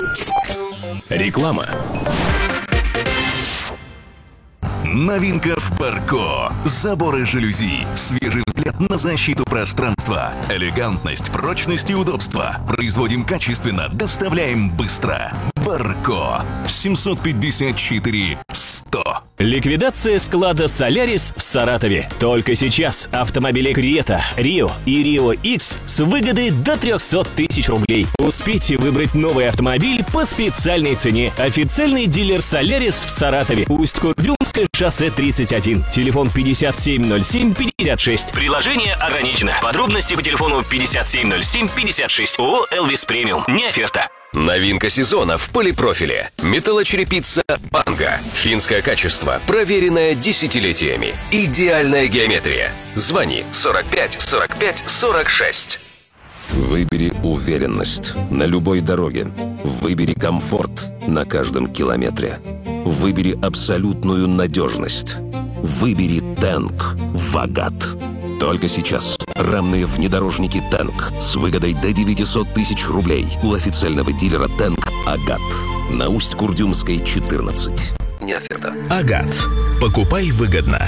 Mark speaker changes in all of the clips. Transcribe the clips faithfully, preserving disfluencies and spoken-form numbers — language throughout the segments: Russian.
Speaker 1: Реклама. Новинка в Барко. Заборы жалюзи. Свежий взгляд на защиту пространства. Элегантность, прочность и удобство. Производим качественно, доставляем быстро. Барко. семьсот пятьдесят четыре сто.
Speaker 2: Ликвидация склада «Солярис» в Саратове. Только сейчас автомобили Крета, Рио и Рио Икс с выгодой до триста тысяч рублей. Успейте выбрать новый автомобиль по специальной цене. Официальный дилер «Солярис» в Саратове. Усть-Курдюмское шоссе тридцать один. Телефон пятьдесят семь ноль семь пятьдесят шесть. Приложение ограничено. Подробности по телефону пятьдесят семь ноль семь пятьдесят шесть. ООО «Элвис Премиум». Не оферта.
Speaker 3: Новинка сезона в полипрофиле. Металлочерепица «Банга». Финское качество, проверенное десятилетиями. Идеальная геометрия. Звони сорок пять сорок пять сорок шесть.
Speaker 4: Выбери уверенность на любой дороге. Выбери комфорт на каждом километре. Выбери абсолютную надежность. Выбери Тэнк Вагат. Только сейчас рамные внедорожники Тэнк с выгодой до девятьсот тысяч рублей у официального дилера Тэнк Агат на Усть-Курдюмской четырнадцать.
Speaker 3: Не оферта.
Speaker 1: Агат. Покупай выгодно.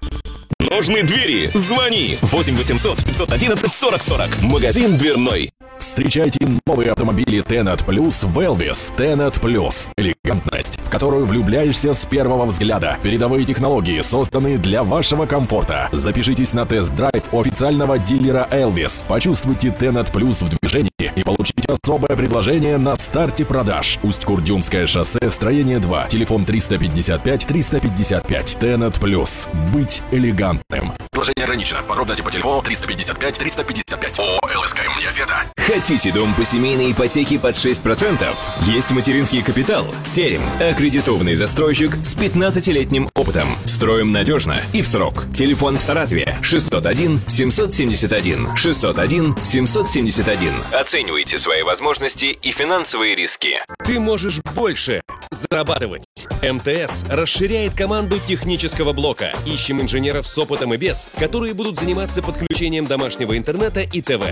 Speaker 2: Нужны двери? Звони восемь восемьсот пятьсот одиннадцать сорок сорок. Магазин дверной.
Speaker 5: Встречайте новые автомобили Tenat Plus в Elvis. Tenat Plus. Элегантность, в которую влюбляешься с первого взгляда. Передовые технологии, созданные для вашего комфорта. Запишитесь на тест-драйв у официального дилера Elvis. Почувствуйте Tenat Plus в движении и получите особое предложение на старте продаж. Усть-Курдюмское шоссе, строение два. Телефон триста пятьдесят пять триста пятьдесят пять. Tenat Plus. Быть элегантным.
Speaker 1: Предложение ограничено. Подробности по телефону триста пятьдесят пять триста пятьдесят пять. ООО «ЛСК Неофета».
Speaker 6: Хотите дом по семейной ипотеке под шесть процентов? Есть материнский капитал. Серим. Аккредитованный застройщик с пятнадцатилетним опытом. Строим надежно и в срок. Телефон в Саратове шестьсот один семьсот семьдесят один шестьсот один семьсот семьдесят один. Оценивайте свои возможности и финансовые риски.
Speaker 7: Ты можешь больше зарабатывать. МТС расширяет команду технического блока. Ищем инженеров с опытом и без, которые будут заниматься подключением домашнего интернета и ТВ.